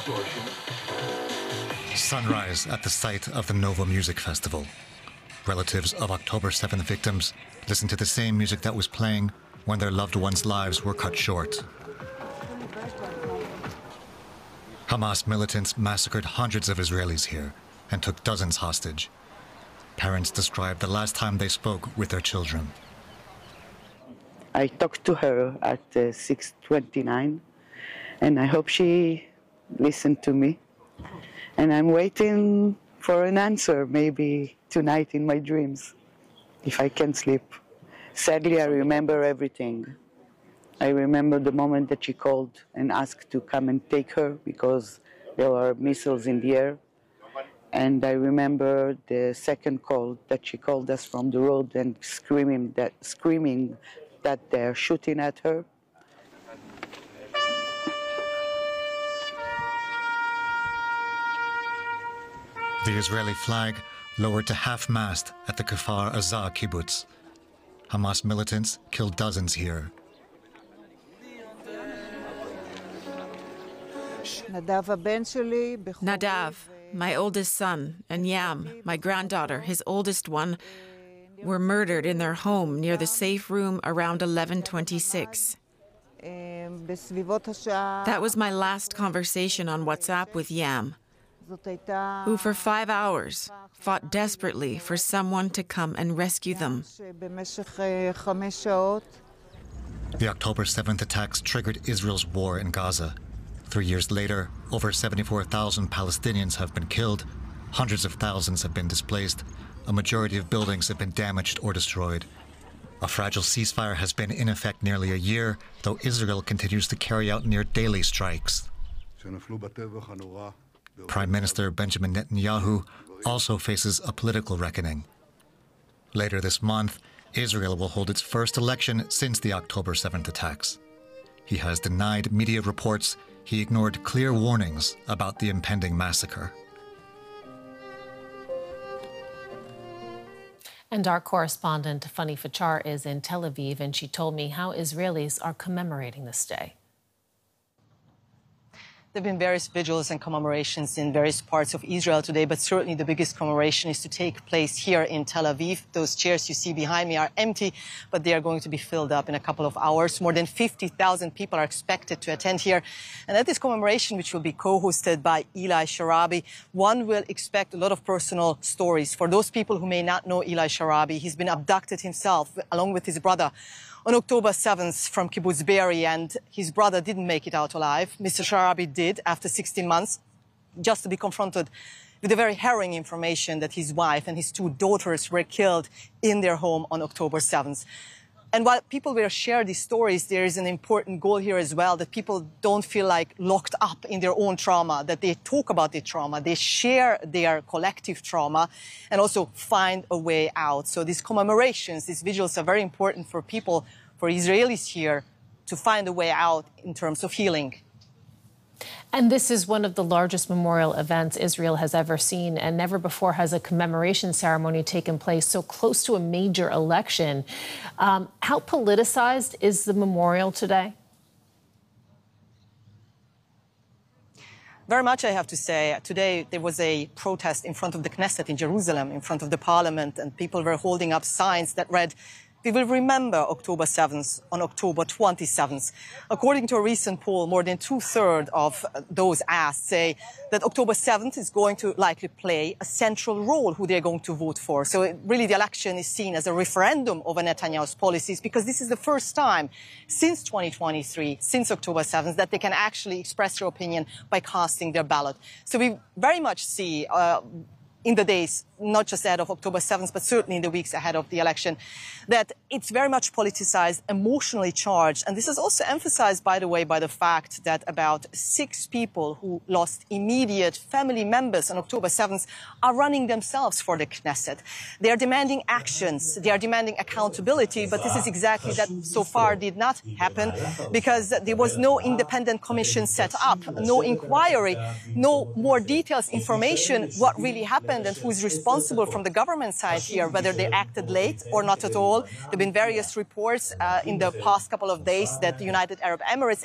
Sunrise at the site of the Nova Music Festival. Relatives of October 7th victims listen to the same music that was playing when their loved ones' lives were cut short. Hamas militants massacred hundreds of Israelis here and took dozens hostage. Parents described the last time they spoke with their children. I talked to her at 6:29, and I hope she listened to me. And I'm waiting for an answer, maybe tonight in my dreams, if I can sleep. Sadly, I remember everything. I remember the moment that she called and asked to come and take her because there were missiles in the air. And I remember the second call that she called us from the road and screaming that they're shooting at her. The Israeli flag lowered to half-mast at the Kfar Aza kibbutz. Hamas militants killed dozens here. Nadav, my oldest son, and Yam, my granddaughter, his oldest one, were murdered in their home near the safe room around 11:26. That was my last conversation on WhatsApp with Yam, who for 5 hours fought desperately for someone to come and rescue them. The October 7th attacks triggered Israel's war in Gaza. 3 years later, over 74,000 Palestinians have been killed, hundreds of thousands have been displaced, a majority of buildings have been damaged or destroyed. A fragile ceasefire has been in effect nearly a year, though Israel continues to carry out near daily strikes. Prime Minister Benjamin Netanyahu also faces a political reckoning. Later this month, Israel will hold its first election since the October 7th attacks. He has denied media reports. He ignored clear warnings about the impending massacre. And our correspondent, Fanny Fachar, is in Tel Aviv, and she told me how Israelis are commemorating this day. There have been various vigils and commemorations in various parts of Israel today, but certainly the biggest commemoration is to take place here in Tel Aviv. Those chairs you see behind me are empty, but they are going to be filled up in a couple of hours. More than 50,000 people are expected to attend here. And at this commemoration, which will be co-hosted by Eli Sharabi, one will expect a lot of personal stories. For those people who may not know Eli Sharabi, he's been abducted himself, along with his brother, on October 7th from Kibbutz Be'eri, and his brother didn't make it out alive. Mr. Sharabi did after 16 months, just to be confronted with the very harrowing information that his wife and his 2 daughters were killed in their home on October 7th. And while people will share these stories, there is an important goal here as well, that people don't feel like locked up in their own trauma, that they talk about their trauma, they share their collective trauma, and also find a way out. So these commemorations, these vigils are very important for people, for Israelis here, to find a way out in terms of healing. And this is one of the largest memorial events Israel has ever seen, and never before has a commemoration ceremony taken place so close to a major election. How politicized is the memorial today? Very much, I have to say. Today, there was a protest in front of the Knesset in Jerusalem, in front of the parliament, and people were holding up signs that read, "We will remember October 7th on October 27th. According to a recent poll, more than 2/3 of those asked say that October 7th is going to likely play a central role who they're going to vote for. So really the election is seen as a referendum over Netanyahu's policies, because this is the first time since 2023, since October 7th, that they can actually express their opinion by casting their ballot. So we very much see in the days, not just ahead of October 7th, but certainly in the weeks ahead of the election, that it's very much politicized, emotionally charged. And this is also emphasized, by the way, by the fact that about 6 people who lost immediate family members on October 7th are running themselves for the Knesset. They are demanding actions, they are demanding accountability, but this is exactly that so far did not happen, because there was no independent commission set up, no inquiry, no more details, information, what really happened and who is responsible from the government side here, whether they acted late or not at all. There have been various reports in the past couple of days that the United Arab Emirates